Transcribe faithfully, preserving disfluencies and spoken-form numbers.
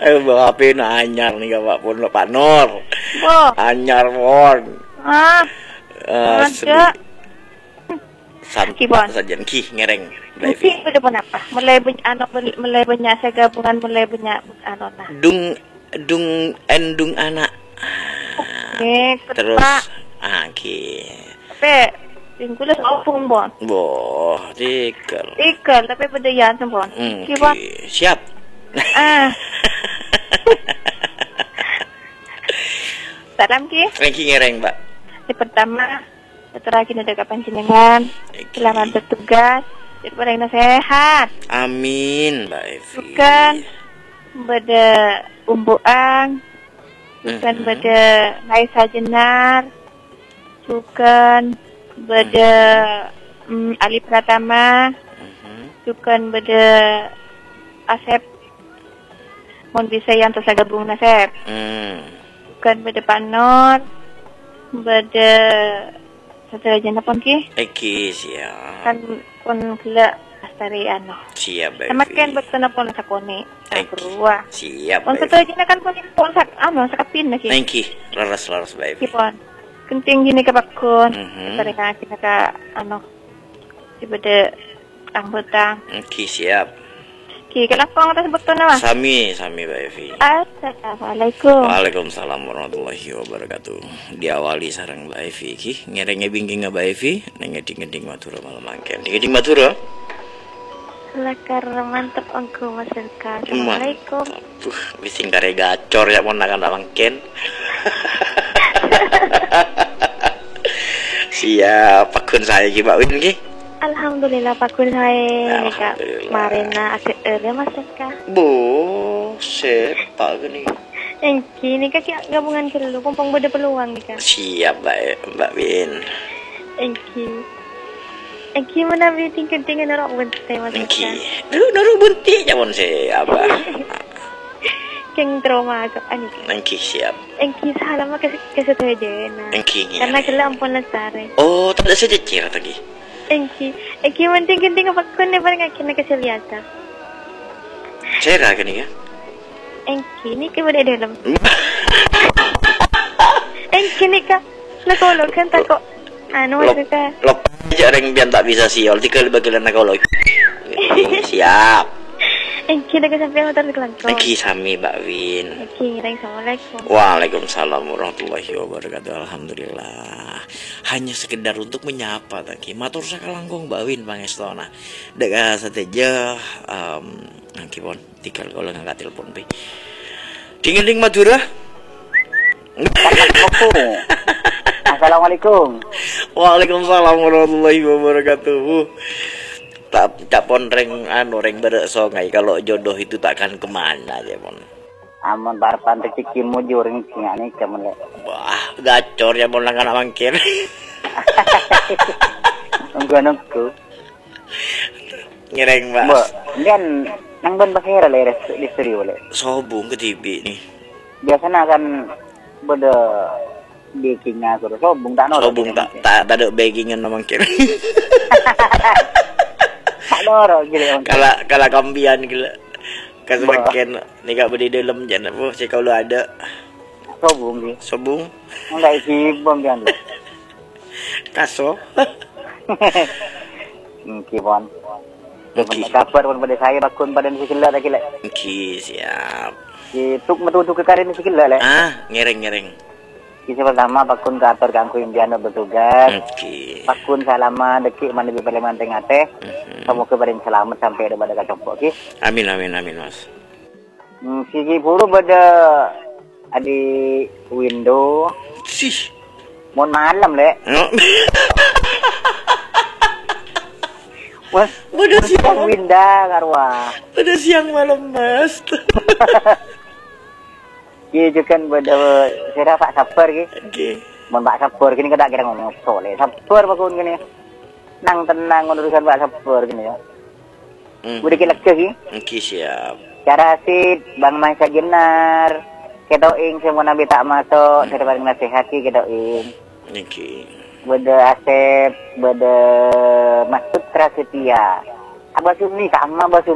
Eh, bawa H P na anyar nih Pak pun Pak Nur. Oh. Anyar pon. Ah. Eh, Ada. Santai Kibon. saja ki ngereng. Mungkin pada pun apa? Mulai banyak ano mulai banyak saya gabungan mulai banyak ano nah. Dung dung endung anak. Oke, Terus Pak. ah ki. Tapi tinggal opung bon. Boh, tikel. Tikel tapi pada yan sembon. Hmm, Kibon. ki. Siap. Ah. Salam ki. Ranking ngereng, Pak. Yang pertama, terakhir ada kapan jenengan. Oke. Selamat bertugas. Jadi pada yang sehat. Amin, Mbak Evi. Bukan pada umbuang. Bukan Mhm. pada Naisa Jenar. Bukan pada mm, Ali Pratama. Mhm. Bukan pada Asep. Mohon bisa yang terus gabung Asep. Hmm. Bukan pada Pak Nur. Pada Saudara Jana pun ki. Eki siap. Kan pun gila astari ano. Siap, Mbak Sama Evi. kan betul na pun sa kone. Eki. Perua. Siap, Pun Mbak sa Evi. Jana kan pun pun sa ano sa kapin na ki. Thank you. Laras-laras, Mbak Evi. Ki pon. Kenting gini ka bakon. Mhm. Astari ka kita ka ano. Dibede ang butang. Eki siap. Ki kalakong atas betul na. Sami, sami, Mbak Evi. Assalamualaikum. Waalaikumsalam warahmatullahi wabarakatuh. Diawali sarang Mbak Evi ki ngerenge bingking Mbak Evi nengeding-eding matura malam mangken. Ding-eding matura. Lakar mantap angku Mas Elka. Assalamualaikum. Tuh, bising kare gacor ya mon nakan mangken. Siap, pakun saya ki Mbak Win ki. Alhamdulillah Pak Kun saya Kak Alhamdulillah. Marina akhir ya Mas Elka. Bu, sepak gini. Engki ni kak gabungan ke dulu pompong beda peluang nih kak. Siap Mbak Mbak Win. Engki. Engki mana bi tingkat-tingkat norok bentai Mas Engki. Elka. Duh, naruh bunti jamon saya apa. Keng trauma agak ani. Engki siap. Engki salam ke ke setajena. Engki. Karena kela ampun lestari. Oh, tak ada sejecer lagi. Engki. Engki man tingkat-tingkat Pak Kun ni paling akhirnya keseliata. Cerah kan ya? Engki ni ke beda dalam. Engki ni kak. Lakolog kan tako. Ano Mas Elka. Lop aja orang biar tak bisa siol tiga bagian nak kalau siap. Engki dah sampai hotel kelangkong. Lagi sami Mbak Win. Engki, assalamualaikum. Waalaikumsalam warahmatullahi wabarakatuh. Alhamdulillah. Hanya sekedar untuk menyapa tadi. Matur sakalangkong Mbak Win pangestona. Dek sateja um angki pon tinggal kalau ngangkat telepon pi. Ding-ding Madura. Assalamualaikum. Waalaikumsalam warahmatullahi wabarakatuh. Tak tak pon reng anu reng bereksongai kalau jodoh itu takkan kemana aja pon. Amun barapan rezeki mujur ngani kemen. Wah, gacor ya pon langgan mangkir. Engko nunggu. Ngereng Mbak. Mbak, dan nang ban bakera le listri boleh. Sobung ke T V nih. Biasanya kan beda bakingnya suruh sobung tak nol. Sobung tak tak tak ada bagingan mangkir. Tak nol gitu. Kala kala kambian gila. Kasemakin ni gak beri dalam jangan apa saya kalau ada Sobung sih. sobung Enggak isi bom kan. kaso. Kibon. Oke. Kabar pun pada saya bakun pada ni sikila tak kila. Oke, siap. Tuk metu ke karin ni sikila le. Ah, ngereng-ngereng. Kisi pertama bakun ke atur kangku impian bertugas. Oke. Bakun salama dekik mana lebih paling manteng ate. Mhm. Kamu kebarin selamat sampai ada pada kacopok ki. Amin amin amin Mas. Hmm, sigi puru pada adi window. Sih. Mon malam le. No. Wah, Pada siang, winda karwa. pada siang malam Mas. Ki jukan pada saya pak sabar ki. Oke. Mon pak sabar kini kada kira ngomong sole. Sabar bakun kini. Nang tenang urusan pak sabar kini ya. Hmm. Udah kita ki. Oke, siap. Cara asid Bang Maisa Jenar. Kedoing semua nabi tak masuk. Saya paling nasihat ki kedoing. Oke. Beda Asep, beda Mas Putra Setia. Abah Sumi sama Abah Sumi.